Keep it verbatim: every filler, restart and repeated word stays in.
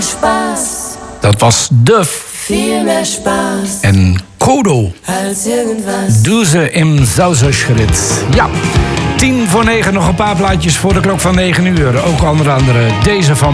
Spaß. Dat was Duff. Viel meer Spaß. En Kodo. Als irgendwas. Doe ze im Sauserschritt. Ja, tien voor negen, nog een paar plaatjes voor de klok van negen uur. Ook onder andere deze van